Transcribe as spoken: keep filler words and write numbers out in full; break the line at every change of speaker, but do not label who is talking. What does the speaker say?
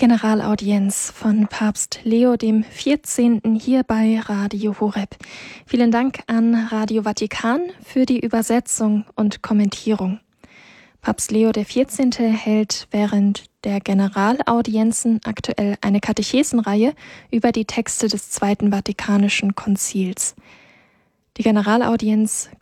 Generalaudienz von Papst Leo dem vierzehnten hier bei Radio Horeb. Vielen Dank an Radio Vatikan für die Übersetzung und Kommentierung. Papst Leo der vierzehnte hält während der Generalaudienzen aktuell eine Katechesenreihe über die Texte des Zweiten Vatikanischen Konzils. Die Generalaudienz